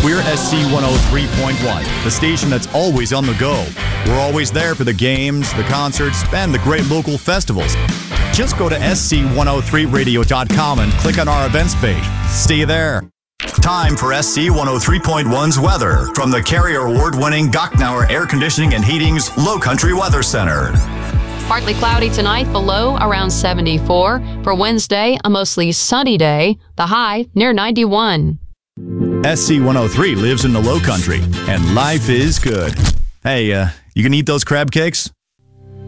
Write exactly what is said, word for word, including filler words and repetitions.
We're S C one oh three point one, the station that's always on the go. We're always there for the games, the concerts, and the great local festivals. Just go to S C one oh three radio dot com and click on our events page. See you there. Time for S C one oh three point one's weather from the Carrier Award-winning Gochnauer Air Conditioning and Heating's Low Country Weather Center. Partly cloudy tonight, the low around seventy-four. For Wednesday, a mostly sunny day, the high near ninety-one. S C one oh three lives in the Low Country, and life is good. Hey, uh, you can eat those crab cakes?